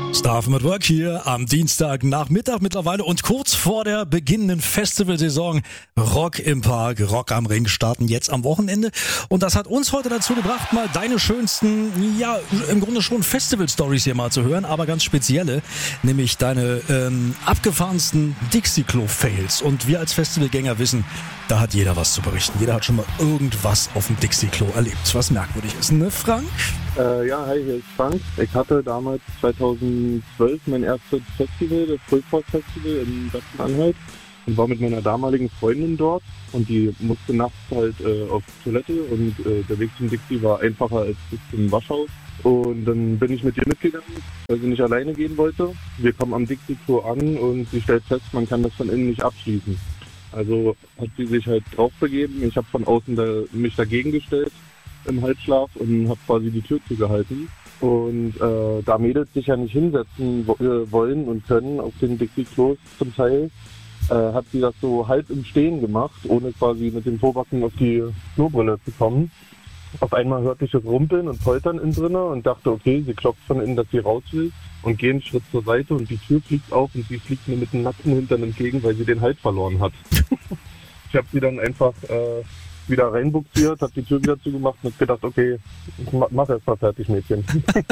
Stuff at Work hier am Dienstagnachmittag mittlerweile und kurz vor der beginnenden Festivalsaison. Rock im Park, Rock am Ring starten jetzt am Wochenende. Und das hat uns heute dazu gebracht, mal deine schönsten, ja, im Grunde schon Festival-Stories hier mal zu hören, aber ganz spezielle, nämlich deine abgefahrensten Dixie-Klo-Fails. Und wir als Festivalgänger wissen, da hat jeder was zu berichten. Jeder hat schon mal irgendwas auf dem Dixie-Klo erlebt, was merkwürdig ist, ne, Frank? Ja, hi, hier ist Frank. Ich hatte damals 2012 mein erstes Festival, das Frühport-Festival in Sachsen-Anhalt, und war mit meiner damaligen Freundin dort, und die musste nachts halt auf Toilette, und der Weg zum Dixie war einfacher als bis zum Waschhaus. Und dann bin ich mit ihr mitgegangen, weil sie nicht alleine gehen wollte. Wir kommen am Dixie-Klo an und sie stellt fest, man kann das von innen nicht abschließen. Also hat sie sich halt drauf begeben. Ich habe von außen mich dagegen gestellt im Halbschlaf und habe quasi die Tür zugehalten. Und da Mädels sich ja nicht hinsetzen wollen und können auf den Dixie-Klos zum Teil, hat sie das so halb im Stehen gemacht, ohne quasi mit dem Pobacken auf die Klobrille zu kommen. Auf einmal hörte ich das Rumpeln und Poltern innen drinne und dachte, okay, sie klopft von innen, dass sie raus will, und gehe einen Schritt zur Seite und die Tür fliegt auf und sie fliegt mir mit dem nackten Hintern entgegen, weil sie den Halt verloren hat. Ich habe sie dann einfach wieder reinbuxiert, habe die Tür wieder zugemacht und gedacht, okay, mach erst mal fertig, Mädchen.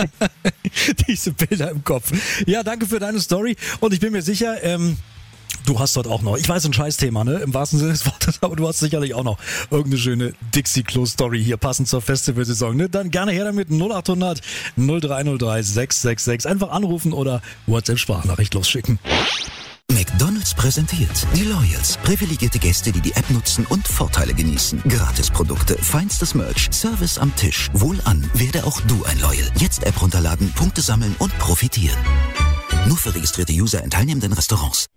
Diese Bilder im Kopf. Ja, danke für deine Story, und ich bin mir sicher, du hast dort auch noch, ich weiß, ein Scheißthema, ne, im wahrsten Sinne des Wortes, aber du hast sicherlich auch noch irgendeine schöne Dixie-Klo-Story hier, passend zur Festivalsaison, ne? Dann gerne her damit, 0800 0303 666. Einfach anrufen oder WhatsApp-Sprachnachricht losschicken. McDonald's präsentiert die Loyals. Privilegierte Gäste, die die App nutzen und Vorteile genießen. Gratisprodukte, feinstes Merch, Service am Tisch. Wohlan, werde auch du ein Loyal. Jetzt App runterladen, Punkte sammeln und profitieren. Nur für registrierte User in teilnehmenden Restaurants.